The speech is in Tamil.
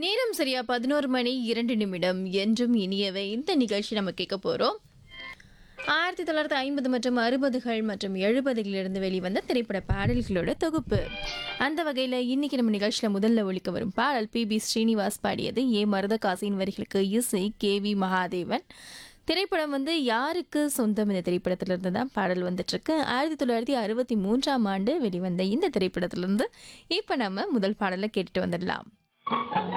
நேரம் சரியா 11 மணி 2 நிமிடம். என்றும் இனியவை இந்த நிகழ்ச்சி நம்ம கேட்க போறோம். 1950 மற்றும் 60கள் மற்றும் 70களிலிருந்து வெளிவந்த திரைப்பட பாடல்களோட தொகுப்பு. அந்த வகையில் இன்னைக்கு நம்ம நிகழ்ச்சியில் முதல்ல ஒலிக்க வரும் பாடல் பி ஸ்ரீனிவாஸ் பாடியது. மருதகாசியின் வரிகளுக்கு இசை KV மகாதேவன். திரைப்படம் யாருக்கு சொந்தம் இந்த திரைப்படத்திலிருந்து தான் பாடல் வந்துட்டு இருக்கு. 1963ஆம் ஆண்டு வெளிவந்த இந்த திரைப்படத்திலிருந்து இப்போ நம்ம முதல் பாடலை கேட்டுட்டு வந்துடலாம்.